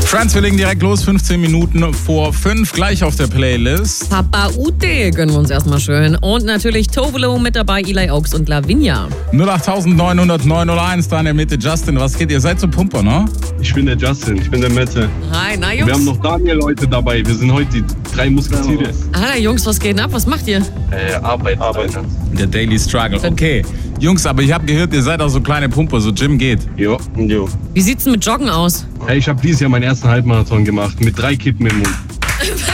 Friends, wir legen direkt los, 15 Minuten vor 5, gleich auf der Playlist. Papa Ute gönnen wir uns erstmal schön. Und natürlich Tovolo mit dabei, Eli Oaks und Lavinia. 08900 da in der Mitte. Justin, was geht? Ihr seid so Pumper, ne? Ich bin der Justin, ich bin der Mette. Hi, na Wir Jungs. haben noch Daniel heute dabei. Wir sind heute die 3 Musketiere. Ah, Jungs, was geht denn ab? Was macht ihr? Arbeit. Der Daily Struggle. Okay, Jungs, aber ich habe gehört, ihr seid auch so kleine Pumper, so Gym geht. Jo. Wie sieht's denn mit Joggen aus? Hey, ich habe dieses Jahr meinen ersten Halbmarathon gemacht mit 3 Kippen im Mund.